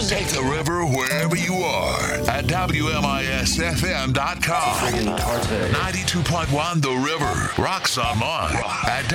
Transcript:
Take the river wherever you are at WMISFM.com. 92.1 The River. Rocks online at